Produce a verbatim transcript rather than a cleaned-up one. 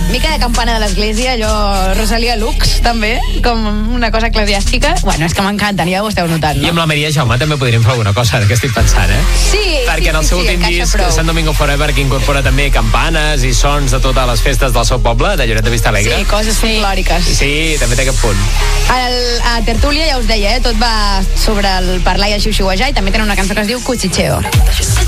mica de campana de l'església, allò Rosalia Lux, també, com una cosa eclesiàstica. Bueno, és que m'encanten, ja ho esteu notant, no? I amb la Maria Jaume també podríem fer alguna cosa, que estic pensant, eh? Sí, perquè sí, en el sí, seu sí, últim encaixa disc, prou. Sant Domingo Forever, que incorpora també campanes i sons de totes les festes del seu poble, de Lloret de Vista Alegre. Sí, coses folclòriques. Sí, també té aquest punt. El, a Tertúlia, ja us deia, eh, tot va sobre el parlar i el xiu-xiuejar, i també tenen una cançó que es diu Cuchicheo.